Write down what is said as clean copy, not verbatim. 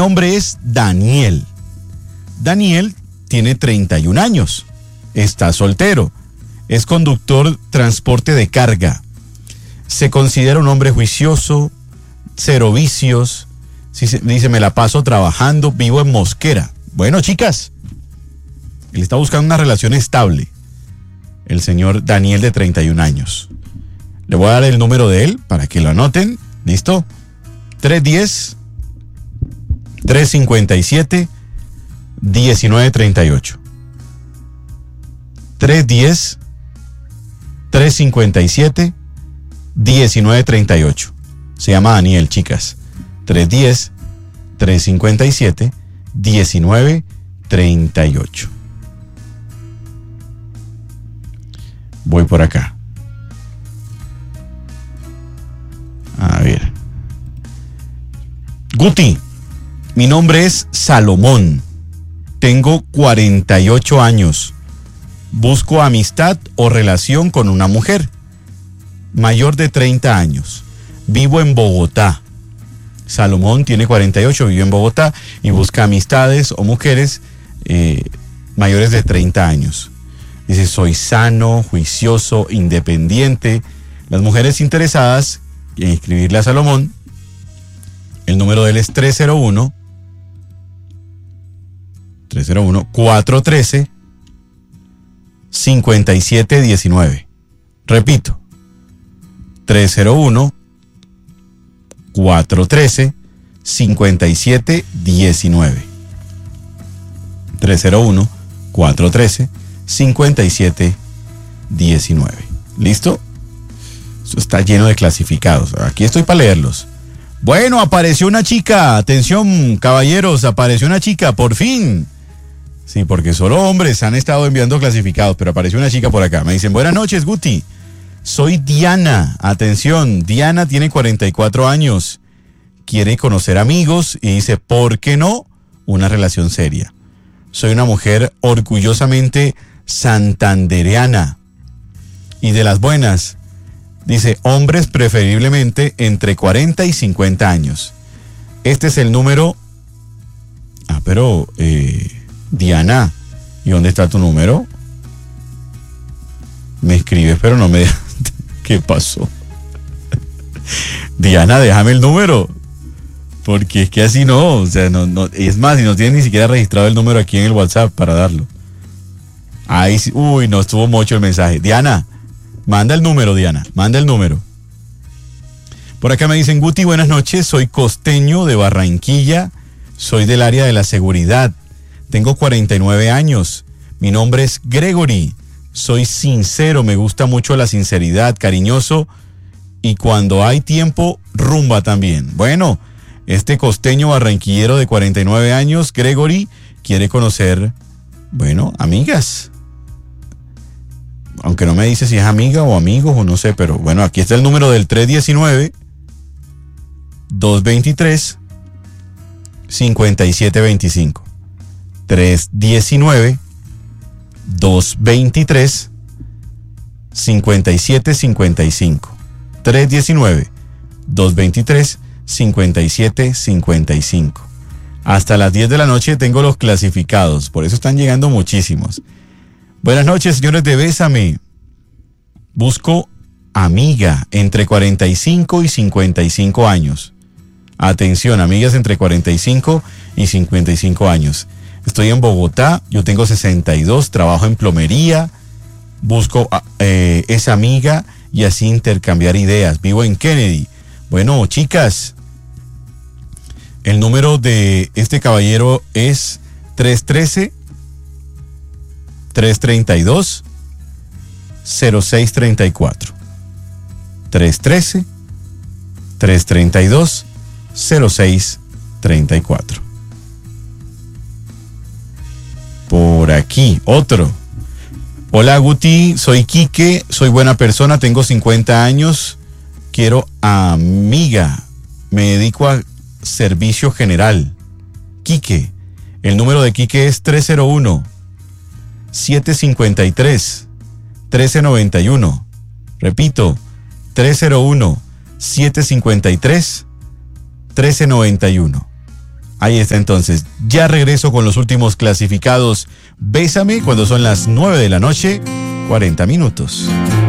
nombre es Daniel. Daniel tiene 31 años. Está soltero. Es conductor transporte de carga. Se considera un hombre juicioso, cero vicios. Dice, me la paso trabajando, vivo en Mosquera. Bueno, chicas, él está buscando una relación estable. El señor Daniel, de 31 años. Le voy a dar el número de él para que lo anoten. ¿Listo? 310-357-1938. 310-357-1938. Se llama Daniel, chicas. 310-357-1938. Voy por acá. A ver. Guti, mi nombre es Salomón. Tengo 48 años. Busco amistad o relación con una mujer mayor de 30 años. Vivo en Bogotá. Salomón tiene 48, vive en Bogotá y busca amistades o mujeres mayores de 30 años. Dice, soy sano, juicioso, independiente. Las mujeres interesadas en escribirle a Salomón, el número de él es 301-413-5719. Repito, 301-413-5719. 301-413-5719. ¿Listo? Eso está lleno de clasificados. Aquí estoy para leerlos. Bueno, apareció una chica. Atención, caballeros, apareció una chica, por fin. Sí, porque solo hombres han estado enviando clasificados, pero apareció una chica por acá. Me dicen, buenas noches, Guti. Soy Diana. Atención, Diana tiene 44 años. Quiere conocer amigos y dice, ¿por qué no? Una relación seria. Soy una mujer orgullosamente santandereana y de las buenas. Dice, hombres preferiblemente entre 40 y 50 años. Este es el número. Pero Diana, ¿y dónde está tu número? Me escribes, pero no me... ¿Qué pasó? Diana, déjame el número. Porque es que así no, o sea, no, es más, si no tienes ni siquiera registrado el número aquí en el WhatsApp para darlo. Ahí sí, no, estuvo mucho el mensaje. Diana, manda el número, Diana, manda el número. Por acá me dicen, Guti, buenas noches, soy costeño de Barranquilla, soy del área de la seguridad, tengo 49 años, mi nombre es Gregory, soy sincero, me gusta mucho la sinceridad, cariñoso, y cuando hay tiempo, rumba también. Bueno, este costeño barranquillero de 49 años, Gregory, quiere conocer, amigas. Aunque no me dice si es amiga o amigos o no sé, pero bueno, aquí está el número del 319-223-5725. 319-223-5755. 319-223-5755. Hasta las 10 de la noche tengo los clasificados, por eso están llegando muchísimos. Buenas noches, señores de Bésame. Busco amiga entre 45 y 55 años. Atención, amigas entre 45 y 55 años. Estoy en Bogotá, yo tengo 62, trabajo en plomería, busco esa amiga y así intercambiar ideas. Vivo en Kennedy. Bueno, chicas, el número de este caballero es 313-332-0634. 313-332-0634. Por aquí, otro. Hola, Guti, soy Quique, soy buena persona, tengo 50 años, quiero amiga, me dedico a servicio general. Quique, el número de Quique es 301-753-1391. Repito, 301-753-1391. Ahí está entonces. Ya regreso con los últimos clasificados. Bésame cuando son las 9 de la noche, 40 minutos.